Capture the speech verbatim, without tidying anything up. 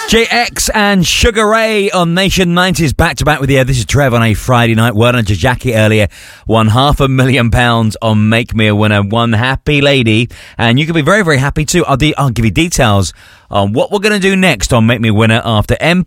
J X and Sugar Ray on Nation nineties back to back with you. This is Trev on a Friday night. Well done to Jackie earlier. Won half a million pounds on Make Me a Winner. One happy lady. And you can be very, very happy too. I'll, de- I'll give you details on what we're going to do next on Make Me a Winner after M